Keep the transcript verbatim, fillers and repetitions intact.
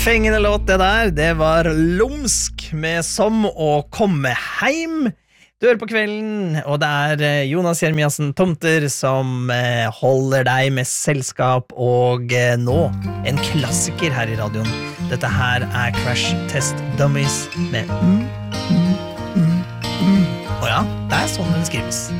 Fengende låt det der, det var Lumsk med Som å komme heim. Du hører på Kvelden, og det er Jonas Jeremiassen Tomter som holder deg med selskap, og nå en klassiker her i radioen. Dette her er Crash Test Dummies med mm, mm, mm, mm. Og ja, det er sånn den skrives.